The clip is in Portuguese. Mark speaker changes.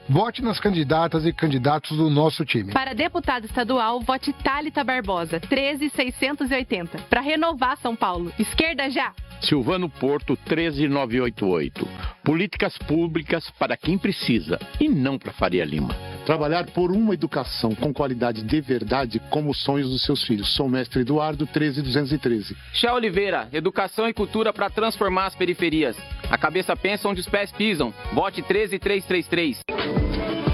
Speaker 1: vote nas candidatas e candidatos do nosso time.
Speaker 2: Para deputado estadual, vote Thalita Barbosa, 13680. Para renovar São Paulo. Esquerda já!
Speaker 3: Silvano Porto, 13988. Políticas públicas para quem precisa e não para Faria Lima.
Speaker 4: Trabalhar por uma educação com qualidade de verdade como os sonhos dos seus filhos. Sou mestre Eduardo, 13213.
Speaker 5: Chá Oliveira, educação e cultura para transformar as periferias. A cabeça pensa onde os pés pisam. Vote 13333.